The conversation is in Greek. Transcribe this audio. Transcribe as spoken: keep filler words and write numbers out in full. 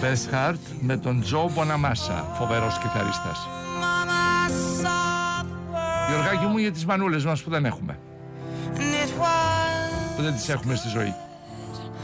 Best Heart με τον Τζο Μποναμάσα, φοβερός κιθαρίστας. Γιωργάκη μου, για τις μανούλες μας που δεν έχουμε, που δεν τις έχουμε στη ζωή.